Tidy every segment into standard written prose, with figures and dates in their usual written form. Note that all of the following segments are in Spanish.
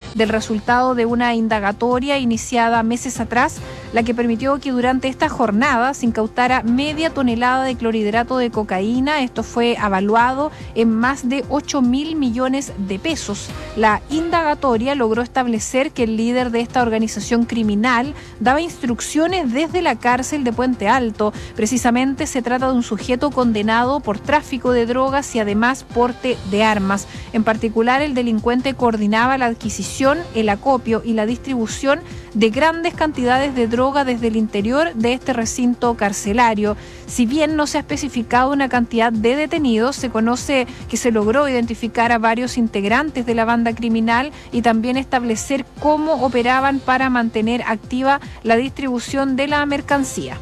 del resultado de una indagatoria iniciada meses atrás, la que permitió que durante esta jornada se incautara media tonelada de clorhidrato de cocaína. Esto fue evaluado en más de 8.000 millones de pesos. La indagatoria logró establecer que el líder de esta organización criminal daba instrucciones desde la cárcel de Puente Alto. Precisamente se trata de un sujeto condenado por tráfico de drogas y además porte de armas. En particular, el delincuente coordinaba la adquisición, el acopio y la distribución de grandes cantidades de droga desde el interior de este recinto carcelario. Si bien no se ha especificado una cantidad de detenidos, se conoce que se logró identificar a varios integrantes de la banda criminal y también establecer cómo operaban para mantener activa la distribución de la mercancía.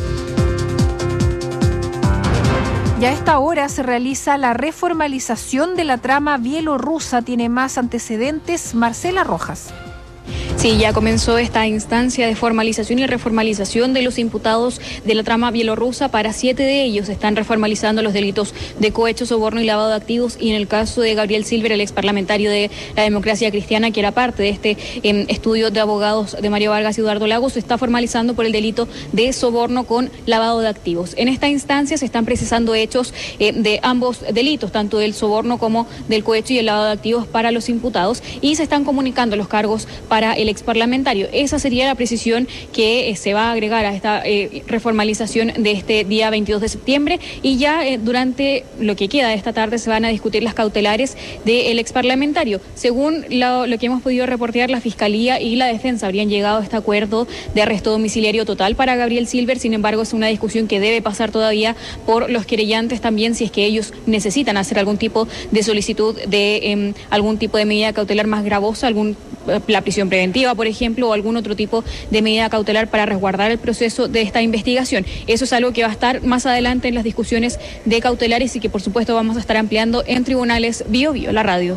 Y a esta hora se realiza la reformalización de la trama bielorrusa. Tiene más antecedentes Marcela Rojas. Sí, ya comenzó esta instancia de formalización y reformalización de los imputados de la trama bielorrusa. Para 7 de ellos están reformalizando los delitos de cohecho, soborno y lavado de activos. Y en el caso de Gabriel Silver, el exparlamentario de la Democracia Cristiana, que era parte de este estudio de abogados de Mario Vargas y Eduardo Lagos, se está formalizando por el delito de soborno con lavado de activos. En esta instancia se están precisando hechos de ambos delitos, tanto del soborno como del cohecho y el lavado de activos para los imputados, y se están comunicando los cargos para el exparlamentario. Esa sería la precisión que se va a agregar a esta reformalización de este día 22 de septiembre, y ya durante lo que queda de esta tarde se van a discutir las cautelares del exparlamentario. Según lo que hemos podido reportear, la Fiscalía y la Defensa habrían llegado a este acuerdo de arresto domiciliario total para Gabriel Silver. Sin embargo, es una discusión que debe pasar todavía por los querellantes también, si es que ellos necesitan hacer algún tipo de solicitud de algún tipo de medida cautelar más gravosa, la prisión preventiva, por ejemplo, o algún otro tipo de medida cautelar para resguardar el proceso de esta investigación. Eso es algo que va a estar más adelante en las discusiones de cautelares y que por supuesto vamos a estar ampliando en Tribunales Bío Bío, la radio.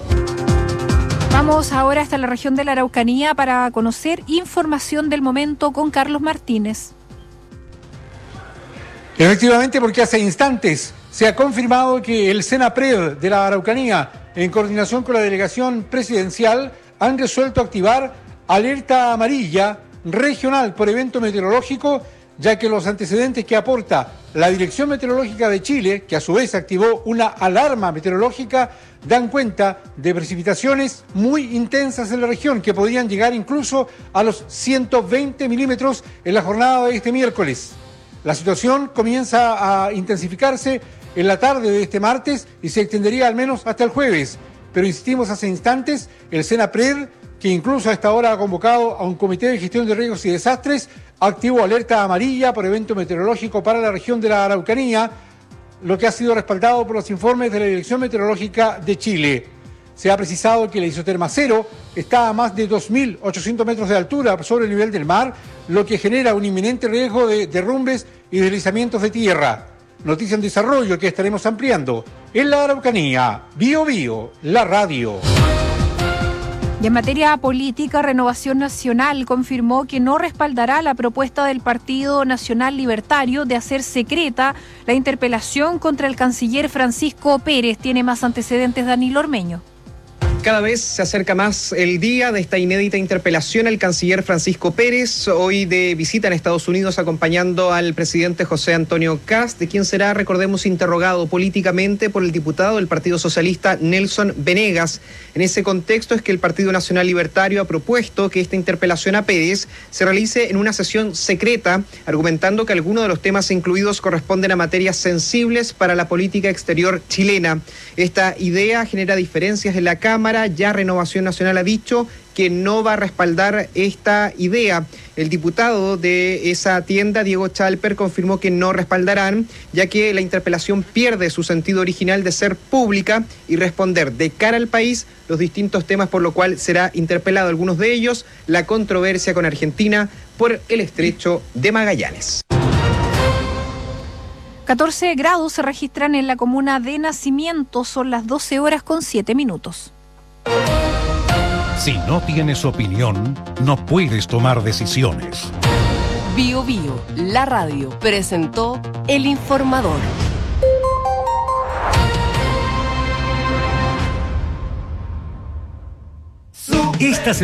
Vamos ahora hasta la región de la Araucanía para conocer información del momento con Carlos Martínez. Efectivamente, porque hace instantes se ha confirmado que el Senapred de la Araucanía, en coordinación con la delegación presidencial, han resuelto activar alerta amarilla regional por evento meteorológico, ya que los antecedentes que aporta la Dirección Meteorológica de Chile, que a su vez activó una alarma meteorológica, dan cuenta de precipitaciones muy intensas en la región, que podrían llegar incluso a los 120 milímetros en la jornada de este miércoles. La situación comienza a intensificarse en la tarde de este martes y se extendería al menos hasta el jueves. Pero insistimos hace instantes, el Senapred, que incluso a esta hora ha convocado a un comité de gestión de riesgos y desastres, activó alerta amarilla por evento meteorológico para la región de la Araucanía, lo que ha sido respaldado por los informes de la Dirección Meteorológica de Chile. Se ha precisado que la isoterma cero está a más de 2.800 metros de altura sobre el nivel del mar, lo que genera un inminente riesgo de derrumbes y deslizamientos de tierra. Noticia en desarrollo que estaremos ampliando en la Araucanía. Bío Bío, la radio. Y en materia política, Renovación Nacional confirmó que no respaldará la propuesta del Partido Nacional Libertario de hacer secreta la interpelación contra el canciller Francisco Pérez. Tiene más antecedentes Danilo Ormeño. Cada vez se acerca más el día de esta inédita interpelación al canciller Francisco Pérez, hoy de visita en Estados Unidos acompañando al presidente José Antonio Kast, de quien será, recordemos, interrogado políticamente por el diputado del Partido Socialista Nelson Venegas. En ese contexto es que el Partido Nacional Libertario ha propuesto que esta interpelación a Pérez se realice en una sesión secreta, argumentando que algunos de los temas incluidos corresponden a materias sensibles para la política exterior chilena. Esta idea genera diferencias en la Cámara. Ya Renovación Nacional ha dicho que no va a respaldar esta idea. El diputado de esa tienda, Diego Chalper, confirmó que no respaldarán, ya que la interpelación pierde su sentido original de ser pública y responder de cara al país los distintos temas, por lo cual será interpelado algunos de ellos, la controversia con Argentina por el Estrecho de Magallanes. 14 grados se registran en la comuna de Nacimiento, son las 12:07. Si no tienes opinión, no puedes tomar decisiones. Bío Bío, la radio, presentó El Informador. Esta